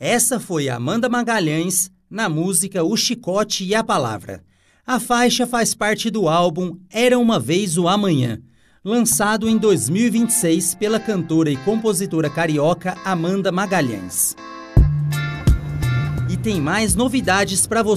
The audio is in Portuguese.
Essa foi Amanda Magalhães na música O Chicote e a Palavra. A faixa faz parte do álbum Era Uma Vez o Amanhã, lançado em 2026 pela cantora e compositora carioca Amanda Magalhães. E tem mais novidades para você.